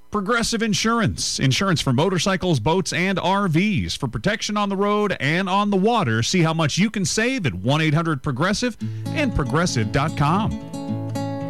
Progressive Insurance. Insurance for motorcycles, boats, and RVs. For protection on the road and on the water. See how much you can save at 1-800-PROGRESSIVE and Progressive.com.